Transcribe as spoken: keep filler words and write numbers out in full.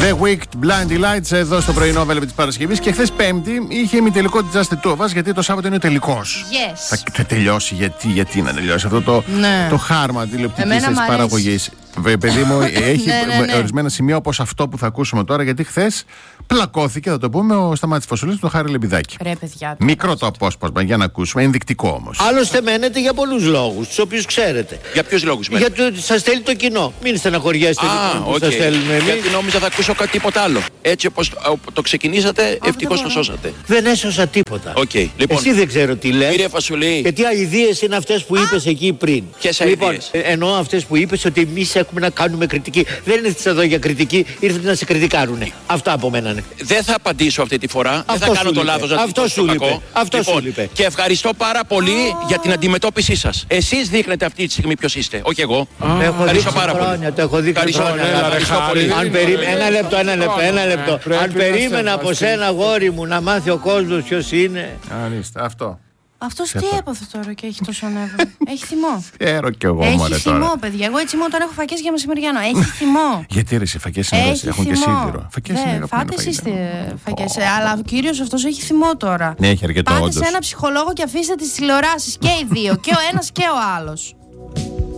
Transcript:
The Wicked Blinding Lights εδώ στο πρωινό Velvet της Παρασκευής. Και χθες Πέμπτη είχε ημιτελικό τη Just Two of Us, γιατί το Σάββατο είναι ο τελικός. Yes. Θα, θα τελειώσει, γιατί, γιατί να τελειώσει αυτό το, ναι. το χάρμα τηλεοπτικής της παραγωγής. Παιδί μου, έχει ναι, ναι, ναι. ορισμένα σημεία όπως αυτό που θα ακούσουμε τώρα, γιατί χθες πλακώθηκε, θα το πούμε, ο Σταμάτης Φωσουλής του Χάρη Λεμπιδάκη. Ρε, παιδιά, μικρό το απόσπασμα για να ακούσουμε, ενδεικτικό όμως. Άλλωστε μένετε για πολλούς λόγους, τους οποίους ξέρετε. Για ποιους λόγους μένετε? Γιατί σας στέλνει το κοινό. Μην στεναχωριέστε που okay. σας στέλνουμε εμείς. Γιατί νόμιζα θα ακούσω κάτι τίποτα άλλο. Έτσι όπως το ξεκινήσατε, ευτυχώς το σώσατε. Δεν έσωσα τίποτα. Okay. Λοιπόν, εσύ δεν ξέρω τι λες. Κύριε Φασουλή. Και τι αηδίες είναι αυτές που είπες εκεί πριν. Ποιες λοιπόν, αηδίες? εννοώ αυτές που είπες ότι εμείς έχουμε να κάνουμε κριτική. Δεν ήρθες εδώ για κριτική, ήρθατε να σε κριτικάρουνε. Αυτά από μένα είναι. Δεν θα απαντήσω αυτή τη φορά. Αυτό δεν θα κάνω το λάθος να Αυτό σου είπε. Αυτό λοιπόν, σου είπε. Και ευχαριστώ πάρα πολύ oh. για την αντιμετώπιση σας. Εσείς δείχνετε αυτή τη στιγμή ποιος είστε, όχι εγώ. Oh. Ευχαριστώ πάρα πολύ. Το έχω δείξει χρόνια. Αν περίμενα. Ένα λεπτό, ένα λεπτό, ένα λεπτό. Αν περίμενα από σένα, αγόρι μου, να μάθει ο κόσμος ποιος είναι. Ορίστε, αυτό. Αυτός τι έπαθε τώρα και έχει τόσο νεύρο? Έχει θυμό. Ξέρω κι εγώ, έχει μωρέ, θυμό, τώρα. παιδιά. Εγώ έτσι μόνο τώρα έχω φακές για μεσημεριανό. Έχει θυμό. Γιατί ρε, οι φακές είναι δόση, έχουν και σίδηρο. Φακές είναι αγαπημένα φάτε εσείς φακές. Αλλά κυρίως αυτός έχει θυμό τώρα. Ναι, έχει αρκετό, πάτε όντως. σε ένα ψυχολόγο και αφήστε τις τηλεοράσεις και οι δύο. Και ο ένας και ο άλλος.